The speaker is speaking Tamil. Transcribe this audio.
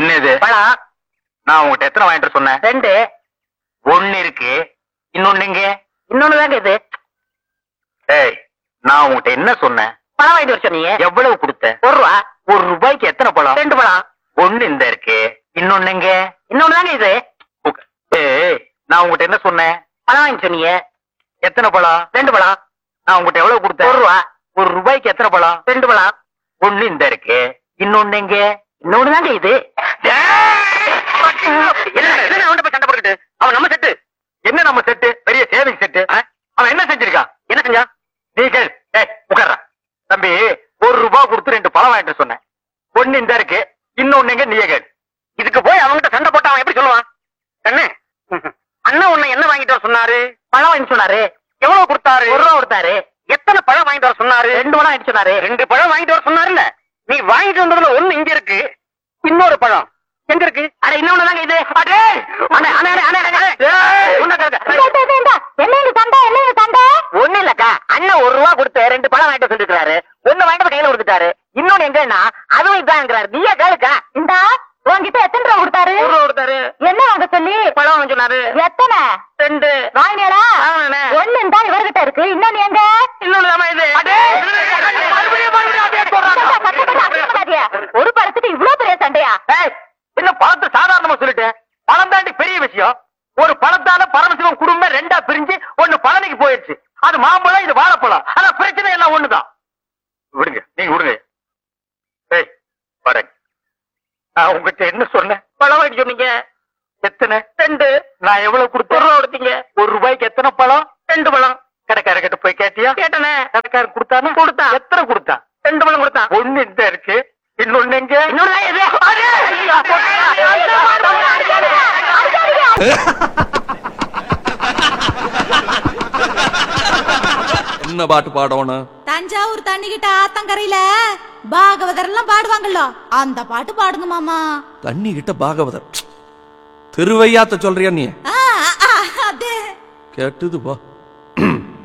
என்ன இது? பழம். நான் உங்ககிட்ட எத்தனை வாங்கிட்டு சொன்னேன்? 2. ஒண்ணு இருக்கு, இன்னொன்னு எங்க? இன்னொன்னு தாங்க இது. ஏய், நான் உங்ககிட்ட என்ன சொன்னேன்? பழம் வாங்கிட்டு வர சொன்னீங்க. எவ்வளவு கொடுத்த? 1 ரூபா. 1 ரூபாய்க்கு எத்தனை பழம்? 2 பழம். ஒண்ணு இந்த இருக்கு, இன்னொன்னு எங்க? இன்னொன்னு தாங்க இது. ஏய், நான் உங்ககிட்ட என்ன சொன்னேன்? பழம் வாங்கிட்டு சொன்னீங்க. எத்தனை பழம்? 2 பழம். நான் உங்ககிட்ட எவ்வளவு கொடுத்தேன்? 1 ரூபா. 1 ரூபாய்க்கு எத்தனை பழம்? 2 பழம். ஒண்ணு இந்த இருக்கு, இன்னொன்னு எங்க? இன்னொன்னு தாங்க இது. என்ன அவன் போய் சண்டை போட்டுக்கிட்டு? அவன் நம்ம செட்டு. என்ன நம்ம செட்டு? பெரிய சேவிங் செட்டு. அவன் என்ன செஞ்சிருக்கான்? என்ன செஞ்சா? நீ கேள். உட்கார்ற தம்பி. 1 ரூபாய் கொடுத்து 2 பழம் வாங்கிட்டு சொன்னேன். ஒண்ணு இந்த இருக்கு, இன்னொன்னு எங்க? நீயே கேள். இதுக்கு போய் அவன்கிட்ட சண்டை போட்டு அவன் எப்படி சொல்லுவான்? கண்ணு, அண்ணா உன்னை என்ன வாங்கிட்டு வர சொன்னாரு? பழம் வாங்கிட்டு சொன்னாரு. எவ்வளவு கொடுத்தாரு? 1 ரூபா கொடுத்தாரு. எத்தனை பழம் வாங்கிட்டு வர சொன்னாரு? 2 பழம் வாங்கிட்டு சொன்னாரு. 2 பழம் வாங்கிட்டு வர சொன்னாருல்ல. நீ வாங்கிட்டு வந்ததுல ஒண்ணு இங்க இருக்கு, இன்னொரு பழம் எங்க இருக்கு? அட இன்னொன்னு தாங்க இது. ஒண்ணு இல்லக்கா, அண்ணன் 1 ரூபா கொடுத்து 2 பழம் வாங்கிட்டு சொல்லிருக்காரு. ஒண்ணு வாங்கிட்டு கையில கொடுத்துட்டாரு. இன்னொன்னு எங்கன்னா அதுவும் இதாங்கிறாரு. நீயே கேளுக்கா. இந்தா உன்கிட்ட எத்தனை ரூபா கொடுத்தாரு? 1 ரூபா கொடுத்தாரு. என்ன வாங்க சொல்லி? பழம் வாங்க சொன்னாரு. எத்தனை? 2. வாங்கினீங்களா? வாங்கினேன். ஒண்ணு இருந்தா இவர்கிட்ட இருக்கு, இன்னொன்னு எங்க? இன்னொன்னு தாமா இது. ஒரு பழத்துக்கு இவ்வளவு பெரிய சண்டையா? என்ன பழத்தை சாதாரணமா சொல்லிட்டேன். பழம் தாண்டி பெரிய விஷயம். ஒரு பழத்தால பரமசிவம் குடும்பம் 2ஆ பிரிஞ்சு ஒண்ணு பழனிக்கு போயிடுச்சு. அது மாம்பழம், இது வாழைப்பழம். ஆனா பிரச்சனை எல்லாம் ஒண்ணுதான். விடுங்க, நீங்க விடுங்க. ஏய் பாருங்க, நான் உங்ககிட்ட என்ன சொன்னேன்? பழம் வாங்கிட்டு சொன்னீங்க. எத்தனை? 2. நான் எவ்வளவு கொடுத்தேன்? 1 ரூபா கொடுத்தீங்க. 1 ரூபாய்க்கு எத்தனை பழம்? 2 பழம். கடைக்காரர்கிட்ட போய் கேட்டியா? கேட்டனே. கடைக்காரர் கொடுத்தானா? கொடுத்தான். எத்தனை கொடுத்தான்? 2 பழம் கொடுத்தான். ஒண்ணு இந்த இருக்கு, இன்னொன்னு எங்க? இன்னொன்னு தான் இது. என்ன பாட்டு பாடணும்? தஞ்சாவூர் தண்ணிக்கிட்ட ஆத்தங்கரையில பாகவதர் எல்லாம் பாடுவாங்கல்ல, அந்த பாட்டு பாடுங்க மாமா. தண்ணி கிட்ட பாகவதர் திருவையாத்த சொல்றியா நீ? அதே கேட்டுது பா.